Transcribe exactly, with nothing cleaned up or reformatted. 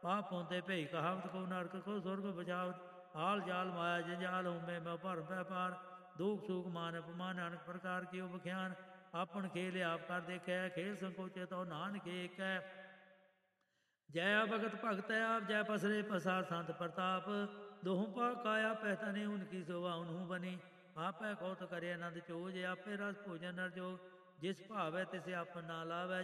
ਪਾਪ ਪਹੁੰਚੇ ਭਈ ਕਹਾਵਤ ਕੋ ਨਰਕ ਕੋ ਸੁਰਗ ਬਚਾਵਤ हाल जाल माया जंजाल होमे मैं भर व्यापार दुख सुख मान अपमान अनेक प्रकार की बख्यान आपन खेल आप कर देखे खेल संकोचे तो नानक एक है जय भगत भगत आप जय पसरे पसार संत प्रताप दोहों पा काया पहचाने उनकी शोभा उन्हू बनी आपै कौत करे आनंद चोज आपे रस भोजन नर जो जिस भावै तिसे आपन ना लावै